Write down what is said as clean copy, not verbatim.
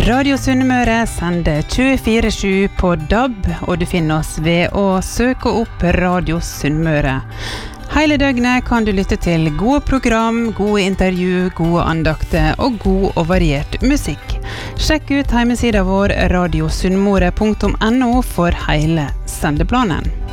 Radio Sunnmøre sender 24/7 på DAB, og du finner oss ved å søke opp Radio Sunnmøre. Hele døgnet kan du lytte til gode program, gode intervju, gode andakter og god og variert musikk. Sjekk ut hjemmesiden vår radiosunnmøre.no for hele sendeplanen.